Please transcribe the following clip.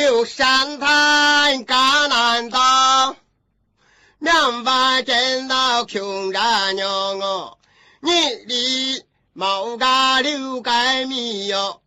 有山滩橄榄岛，两番见到穷人娘哦，你的毛家留该米哟，